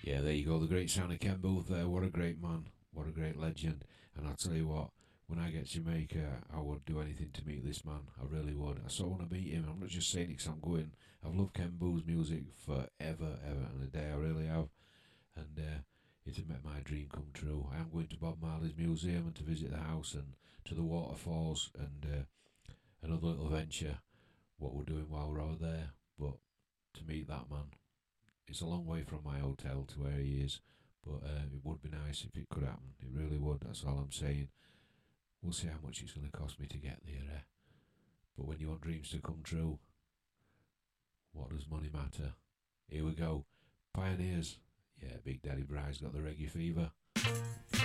Yeah, there you go. The great sound of Ken Booth there. What a great man. What a great legend. And I'll tell you what, when I get to Jamaica, I would do anything to meet this man. I really would. I so want to meet him. I'm not just saying it 'cause I'm going. I've loved Ken Booth's music forever, ever and a day. I really have. And it had met my dream come true. I am going to Bob Marley's museum and to visit the house and to the waterfalls and another little venture. What we're doing while we're out there. But to meet that man, it's a long way from my hotel to where he is, but it would be nice if it could happen. It really would. That's all I'm saying. We'll see how much it's going to cost me to get there. But when you want dreams to come true, what does money matter? Here we go. Pioneers. Yeah, Big Daddy Bry's got the reggae fever.